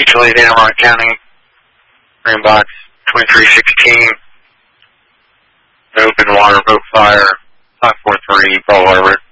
Ashley, Anne Arundel County, Green Box 2316, open water boat fire, 543, Ball Harbor.